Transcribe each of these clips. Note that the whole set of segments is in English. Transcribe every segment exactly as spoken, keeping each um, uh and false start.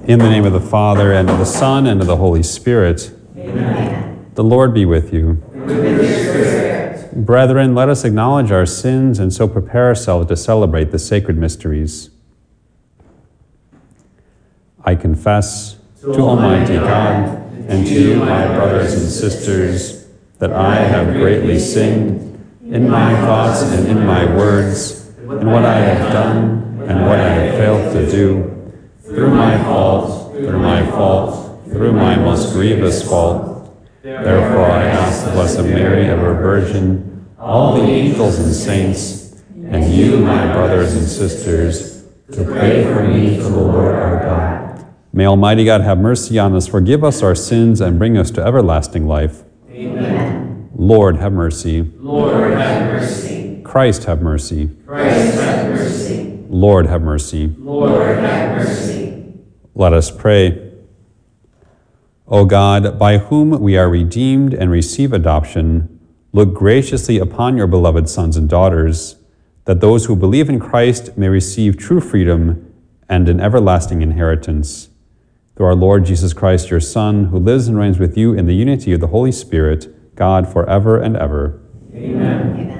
In the name of the Father, and of the Son, and of the Holy Spirit. Amen. The Lord be with you. And with your spirit. Brethren, let us acknowledge our sins and so prepare ourselves to celebrate the sacred mysteries. I confess to Almighty God and to you, my brothers and sisters, that I have greatly sinned in my thoughts and in my words, in what I have done and what I have failed to do, through my fault, through my fault, through my most grievous fault. Therefore I ask the Blessed Mary, ever Virgin, all the angels and saints, and you, my brothers and sisters, to pray for me to the Lord our God. May Almighty God have mercy on us, forgive us our sins, and bring us to everlasting life. Amen. Lord, have mercy. Lord, have mercy. Christ, have mercy. Christ, have mercy. Lord, have mercy. Lord, have mercy. Let us pray. O God, by whom we are redeemed and receive adoption, look graciously upon your beloved sons and daughters, that those who believe in Christ may receive true freedom and an everlasting inheritance. Through our Lord Jesus Christ, your Son, who lives and reigns with you in the unity of the Holy Spirit, God, forever and ever. Amen. Amen.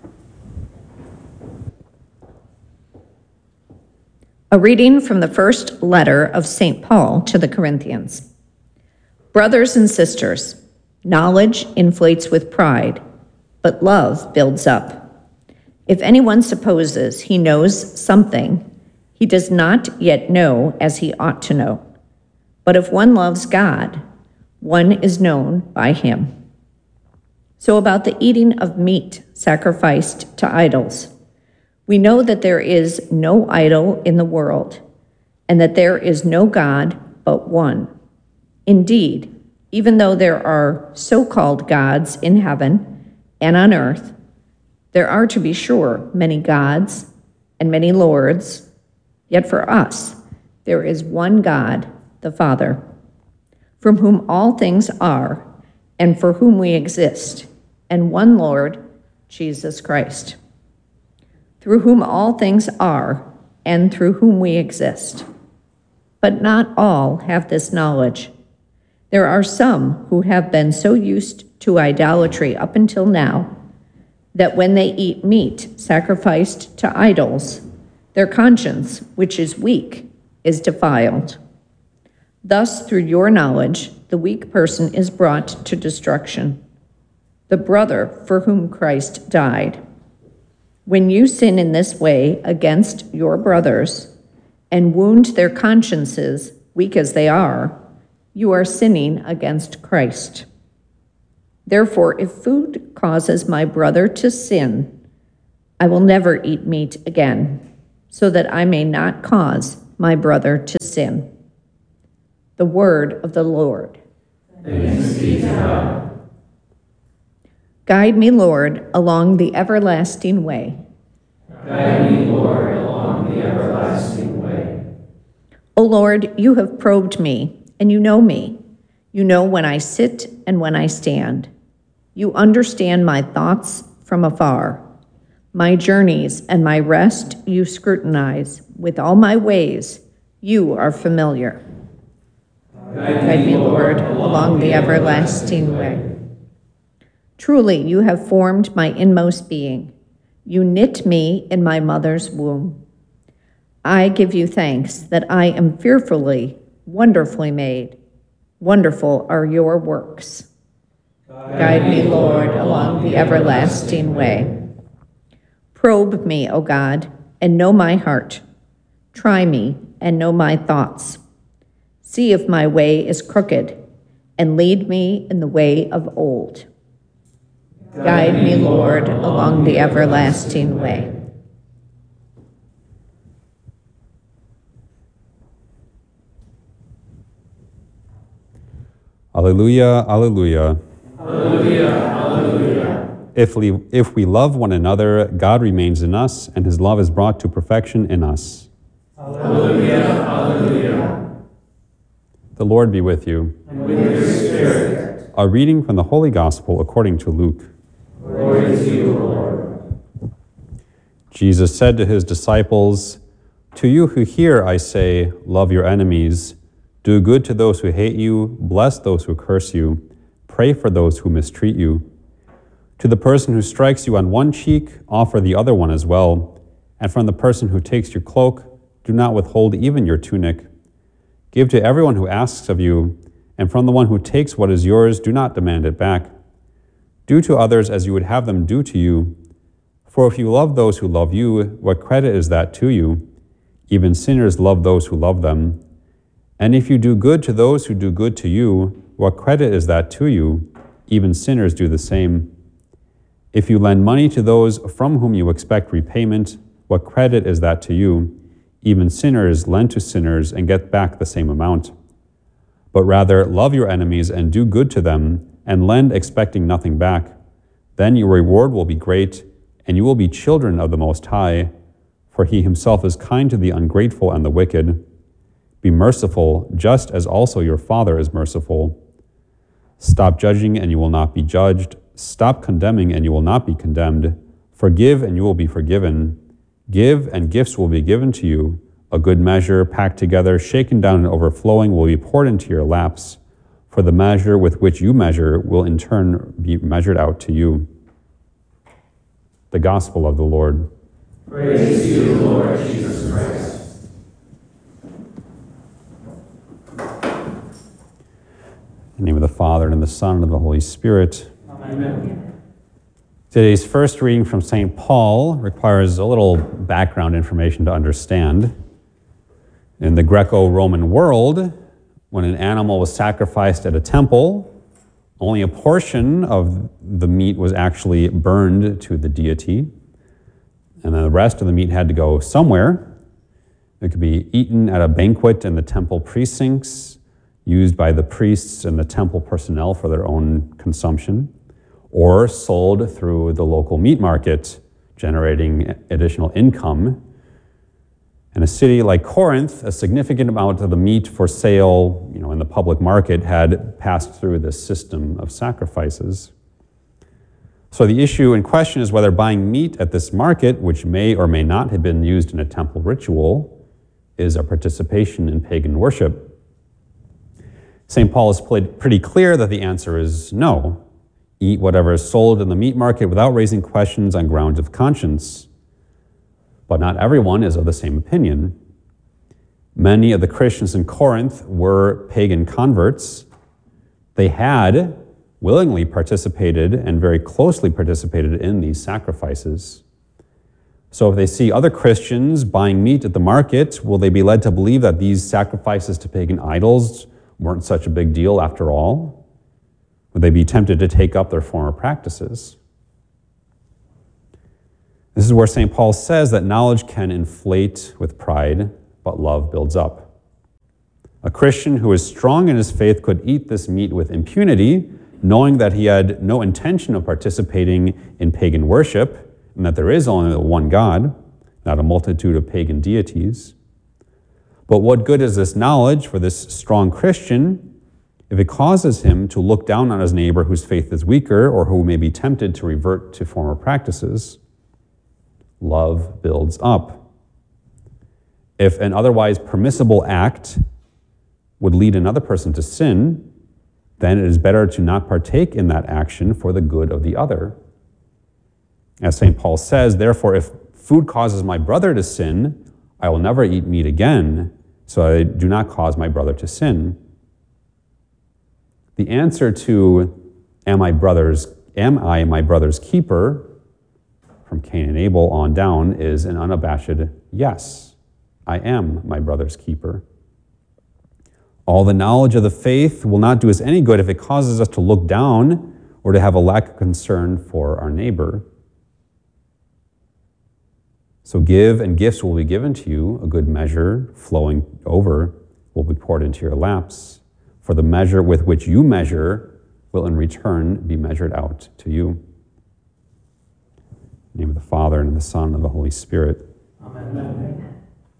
A reading from the first letter of Saint Paul to the Corinthians. Brothers and sisters, knowledge inflates with pride, but love builds up. If anyone supposes he knows something, he does not yet know as he ought to know. But if one loves God, one is known by him. So about the eating of meat sacrificed to idols, we know that there is no idol in the world, and that there is no God but one. Indeed, even though there are so-called gods in heaven and on earth, there are, to be sure, many gods and many lords, yet for us there is one God, the Father, from whom all things are, and for whom we exist, and one Lord, Jesus Christ, through whom all things are, and through whom we exist. But not all have this knowledge. There are some who have been so used to idolatry up until now that when they eat meat sacrificed to idols, their conscience, which is weak, is defiled. Thus, through your knowledge, the weak person is brought to destruction, the brother for whom Christ died. When you sin in this way against your brothers and wound their consciences, weak as they are, you are sinning against Christ. Therefore, if food causes my brother to sin, I will never eat meat again, so that I may not cause my brother to sin. The word of the Lord. Thanks be to God. Guide me, Lord, along the everlasting way. Guide me, Lord, along the everlasting way. O Lord, you have probed me, and you know me. You know when I sit and when I stand. You understand my thoughts from afar. My journeys and my rest you scrutinize. With all my ways, you are familiar. Guide, Guide me, Lord, along the everlasting way. Truly, you have formed my inmost being. You knit me in my mother's womb. I give you thanks that I am fearfully, wonderfully made. Wonderful are your works. Guide me, Lord, along the everlasting way. Probe me, O God, and know my heart. Try me and know my thoughts. See if my way is crooked, and lead me in the way of old. Guide me, Lord, along the everlasting way. Alleluia, alleluia. Alleluia, alleluia. If we, if we love one another, God remains in us, and his love is brought to perfection in us. Alleluia, alleluia. The Lord be with you. And with your spirit. A reading from the Holy Gospel according to Luke. Glory to you, Lord. Jesus said to his disciples, "To you who hear, I say, love your enemies, Do good to those who hate you, bless those who curse you, pray for those who mistreat you. To the person who strikes you on one cheek, offer the other one as well. And from the person who takes your cloak, do not withhold even your tunic. Give to everyone who asks of you, and from the one who takes what is yours, do not demand it back. Do to others as you would have them do to you. For if you love those who love you, what credit is that to you? Even sinners love those who love them. And if you do good to those who do good to you, what credit is that to you? Even sinners do the same. If you lend money to those from whom you expect repayment, what credit is that to you? Even sinners lend to sinners and get back the same amount. But rather, love your enemies and do good to them, and lend expecting nothing back. Then your reward will be great, and you will be children of the Most High, for he himself is kind to the ungrateful and the wicked. Be merciful, just as also your Father is merciful. Stop judging, and you will not be judged. Stop condemning, and you will not be condemned. Forgive, and you will be forgiven. Give, and gifts will be given to you. A good measure, packed together, shaken down and overflowing, will be poured into your laps. For the measure with which you measure will in turn be measured out to you. The Gospel of the Lord. Praise to you, Lord Jesus Christ. In the name of the Father, and of the Son, and of the Holy Spirit. Amen. Today's first reading from Saint Paul requires a little background information to understand. In the Greco-Roman world, when an animal was sacrificed at a temple, only a portion of the meat was actually burned to the deity, and then the rest of the meat had to go somewhere. It could be eaten at a banquet in the temple precincts, used by the priests and the temple personnel for their own consumption, or sold through the local meat market, generating additional income. In a city like Corinth, a significant amount of the meat for sale, you know, in the public market had passed through this system of sacrifices. So the issue in question is whether buying meat at this market, which may or may not have been used in a temple ritual, is a participation in pagan worship. Saint Paul has played pretty clear that the answer is no. Eat whatever is sold in the meat market without raising questions on grounds of conscience. But not everyone is of the same opinion. Many of the Christians in Corinth were pagan converts. They had willingly participated and very closely participated in these sacrifices. So if they see other Christians buying meat at the market, will they be led to believe that these sacrifices to pagan idols weren't such a big deal after all? Would they be tempted to take up their former practices? This is where Saint Paul says that knowledge can inflate with pride, but love builds up. A Christian who is strong in his faith could eat this meat with impunity, knowing that he had no intention of participating in pagan worship, and that there is only one God, not a multitude of pagan deities. But what good is this knowledge for this strong Christian if it causes him to look down on his neighbor whose faith is weaker or who may be tempted to revert to former practices? Love builds up. If an otherwise permissible act would lead another person to sin, then it is better to not partake in that action for the good of the other. As Saint Paul says, therefore, if food causes my brother to sin, I will never eat meat again, so I do not cause my brother to sin. The answer to, am I brother's, am I my brother's keeper, from Cain and Abel on down, is an unabashed yes. I am my brother's keeper. All the knowledge of the faith will not do us any good if it causes us to look down or to have a lack of concern for our neighbor. So give, and gifts will be given to you. A good measure flowing over will be poured into your laps. For the measure with which you measure will in return be measured out to you. In the name of the Father, and of the Son, and of the Holy Spirit. Amen.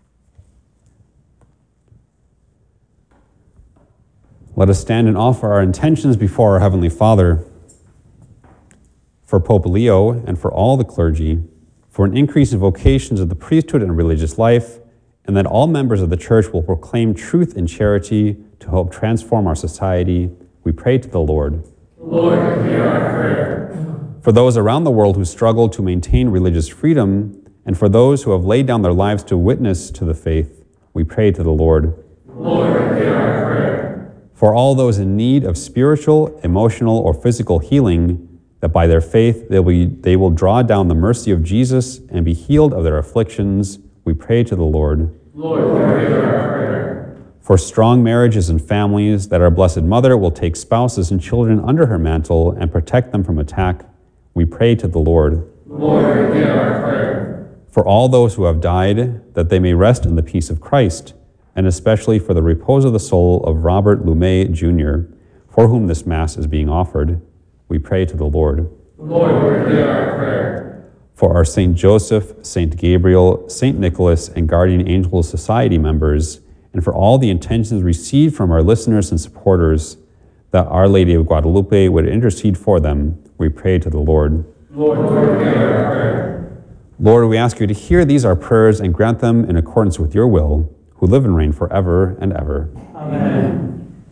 Let us stand and offer our intentions before our Heavenly Father for Pope Leo and for all the clergy, for an increase in vocations of the priesthood and religious life, and that all members of the church will proclaim truth and charity to help transform our society, we pray to the Lord. Lord, hear our prayer. For those around the world who struggle to maintain religious freedom, and for those who have laid down their lives to witness to the faith, we pray to the Lord. Lord, hear our prayer. For all those in need of spiritual, emotional, or physical healing, that by their faith they will, be, they will draw down the mercy of Jesus and be healed of their afflictions, we pray to the Lord. Lord, hear our prayer. For strong marriages and families, that our Blessed Mother will take spouses and children under her mantle and protect them from attack, we pray to the Lord. Lord, hear our prayer. For all those who have died, that they may rest in the peace of Christ, and especially for the repose of the soul of Robert Lumet, Junior, for whom this Mass is being offered, we pray to the Lord. Lord, hear our prayer. For our Saint Joseph, Saint Gabriel, Saint Nicholas, and Guardian Angel Society members, and for all the intentions received from our listeners and supporters, that Our Lady of Guadalupe would intercede for them, we pray to the Lord. Lord, hear our prayer. Lord, we ask you to hear these our prayers and grant them in accordance with your will, who live and reign forever and ever. Amen.